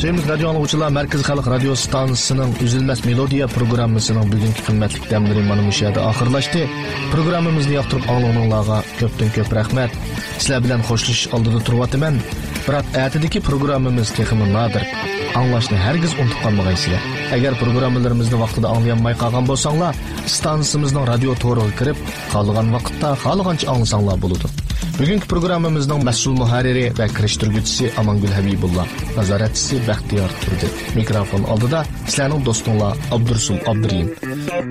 Sevimiz radyo anlıqçılar Merkez Xalq Radio Stansiyasının Üzülməz Melodiya programmasının bugünkü qimmatli dəmləri mana bu yerdə axırlaşdı. Proqramımızı yaxtırıb ağlığınızlarga köpdən-köp rəhmət. Sizlər bilan xoşlaşış aldida turvatıman. Biroq ətidəki proqramımız texmi nadir. Anlaşını hergiz unutub qalmağaysızlar. Əgər proqramlarımızı vaqtida anlayanmay qalğan bolsanglar, stansiyamızın radio to'riga kirib, qolgan vaqtda xohlagancha anglasanglar bo'ladi. Bugünkü programımızın məsul muharriri və kirişdirgüçüsü Amangül Habibullah, nazaratçısı Bəxtiyar Turdi. Mikrofon aldıda sizlərinin dostunla Abdursul Abduriyim.